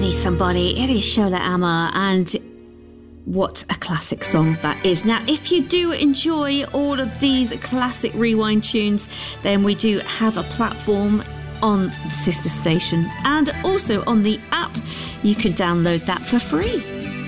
me somebody. It is Shola Ama, and what a classic song that is. Now, if you do enjoy all of these classic rewind tunes, then we do have a platform on the sister station and also on the app. You can download that for free.